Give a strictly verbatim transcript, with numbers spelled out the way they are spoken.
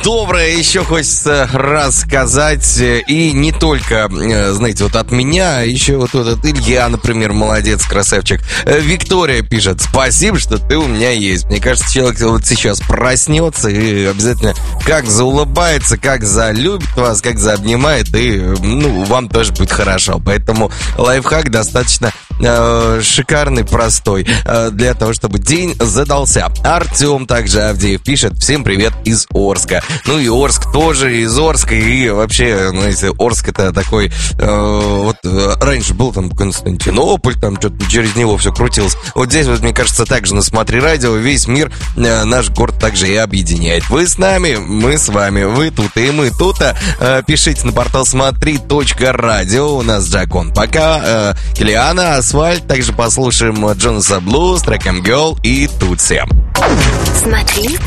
доброе еще хочется рассказать. И не только, знаете, вот от меня, еще вот этот Илья, например, молодец, красавчик. Виктория пишет: спасибо, что ты у меня есть. Мне кажется, человек вот сейчас проснется и обязательно как заулыбается, как залюбит вас, как заобнимает, и, ну, вам тоже будет хорошо. Поэтому лайфхак достаточно э, шикарный, простой, э, для того, чтобы день задался. Артем также Авдеев пишет: всем привет из Орска. Ну и Орск тоже из Орска, и вообще, знаете, Орск это такой, э, вот раньше был там Константинополь, там что-то через него все крутилось. Вот здесь вот, мне кажется, также на Смотри Радио весь мир, э, наш город также и объединяет. Вы с нами, мы с вами, вы тут и мы тут. Э, пишите на портал смотри точка радио. У нас Джакон. Пока э, Килиана, Асфальт. Также послушаем Джонаса Блу с треком Girl и Тутси. Смотри